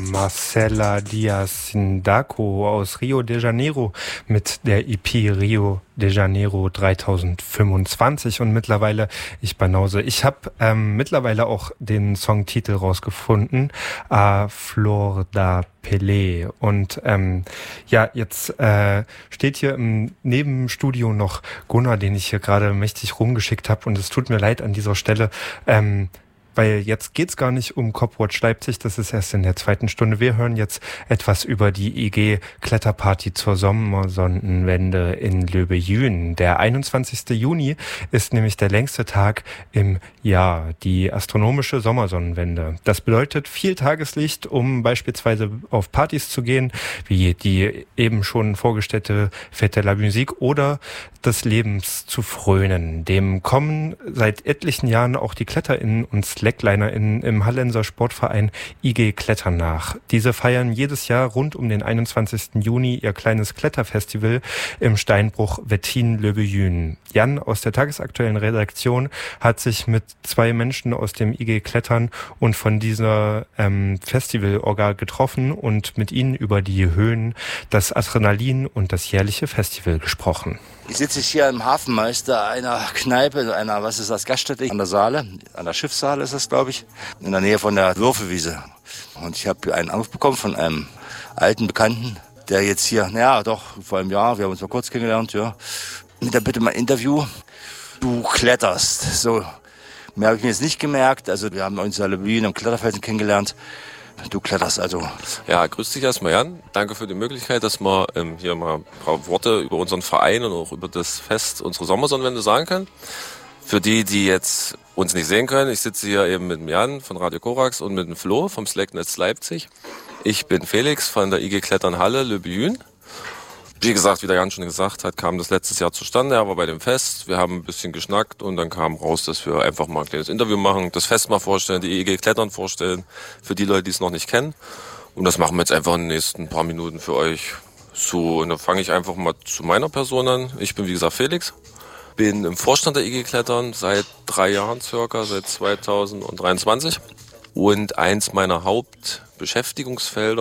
Marcela Diaz Sindaco aus Rio de Janeiro mit der EP Rio de Janeiro 3025 und mittlerweile, ich habe mittlerweile auch den Songtitel rausgefunden, A Flor da Pelé. Und jetzt steht hier im Nebenstudio noch Gunnar, den ich hier gerade mächtig rumgeschickt habe, und es tut mir leid an dieser Stelle, weil jetzt geht's gar nicht um Copwatch Leipzig, das ist erst in der zweiten Stunde. Wir hören jetzt etwas über die IG-Kletterparty zur Sommersonnenwende in Löbejün. Der 21. Juni ist nämlich der längste Tag im Jahr, die astronomische Sommersonnenwende. Das bedeutet viel Tageslicht, um beispielsweise auf Partys zu gehen, wie die eben schon vorgestellte Fête de la Musique, oder des Lebens zu frönen. Dem kommen seit etlichen Jahren auch die KletterInnen und SlacklinerInnen im Hallenser Sportverein IG Klettern nach. Diese feiern jedes Jahr rund um den 21. Juni ihr kleines Kletterfestival im Steinbruch Wettin-Löbejün. Jan aus der tagesaktuellen Redaktion hat sich mit 2 Menschen aus dem IG Klettern und von dieser Festivalorga getroffen und mit ihnen über die Höhen, das Adrenalin und das jährliche Festival gesprochen. Ich sitze hier im Hafenmeister einer Kneipe, Gaststätte an der Saale, an der Schiffssaale ist das, glaube ich, in der Nähe von der Würfelwiese. Und ich habe einen Anruf bekommen von einem alten Bekannten, der jetzt hier, vor einem Jahr, wir haben uns mal kurz kennengelernt, ja, mit der Bitte mal Interview. Du kletterst, so. Mehr habe ich mir jetzt nicht gemerkt, also wir haben uns in Löbejün am Kletterfelsen kennengelernt. Du kletterst also. Ja, grüß dich erstmal, Jan. Danke für die Möglichkeit, dass wir hier mal ein paar Worte über unseren Verein und auch über das Fest, unsere Sommersonnenwende sagen können. Für die, die jetzt uns nicht sehen können, ich sitze hier eben mit dem Jan von Radio Korax und mit dem Flo vom Slacknetz Leipzig. Ich bin Felix von der IG Klettern Halle Löbejün. Wie gesagt, wie der Jan schon gesagt hat, kam das letztes Jahr zustande, aber bei dem Fest, wir haben ein bisschen geschnackt und dann kam raus, dass wir einfach mal ein kleines Interview machen, das Fest mal vorstellen, die IG Klettern vorstellen, für die Leute, die es noch nicht kennen. Und das machen wir jetzt einfach in den nächsten paar Minuten für euch. So, und dann fange ich einfach mal zu meiner Person an. Ich bin, wie gesagt, Felix. Bin im Vorstand der IG Klettern seit 3 Jahren circa, seit 2023. Und eins meiner Hauptbeschäftigungsfelder